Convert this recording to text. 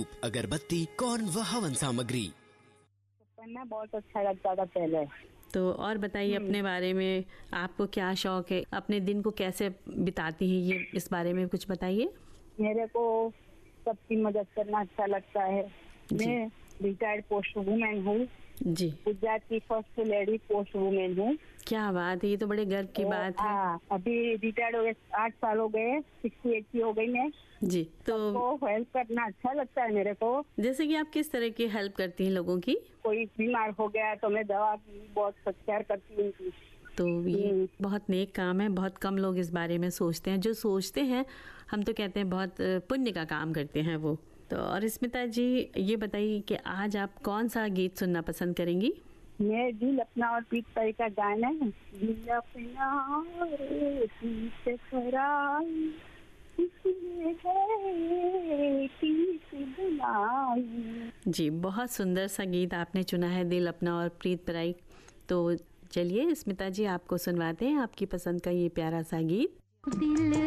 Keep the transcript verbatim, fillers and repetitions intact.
धूप, अगरबत्ती, कौन व हवन सामग्री। पढ़ना बहुत अच्छा लगता था पहले। तो और बताइए अपने बारे में, आपको क्या शौक है, अपने दिन को कैसे बिताती हैं, ये इस बारे में कुछ बताइए। मेरे को सबकी मदद करना अच्छा लगता है। मैं रिटायर्ड पोस्ट वुमेन हूँ जी, गुजरात की फर्स्ट लेडी पोस्ट वुमेन हूँ। क्या बात है, ये तो बड़े गर्व की बात है। हाँ, अभी रिटायर्ड हो गए, आठ साल हो गए, सिक्सटी एट की हो गई मैं। जी, तो हेल्प करना अच्छा लगता है मेरे को। जैसे कि आप किस तरह की हेल्प करती हैं लोगों की? कोई बीमार हो गया तो मैं दवा की बहुत सत्कार करती हूँ उनकी। तो ये बहुत नेक काम है, बहुत कम लोग इस बारे में सोचते हैं। जो सोचते हैं हम तो कहते हैं बहुत पुण्य का काम करते हैं वो। तो और स्मिता जी ये बताइए कि आज आप कौन सा गीत सुनना पसंद करेंगी? मैं दिल अपना और प्रीत परी का गाना है, दिल अपना और प्रीत पराई, किसने है किसी बुलाई। जी, बहुत सुंदर सा गीत आपने चुना है, दिल अपना और प्रीत पराई। तो चलिए स्मिता जी आपको सुनवाते हैं आपकी पसंद का ये प्यारा सा गीत। दिल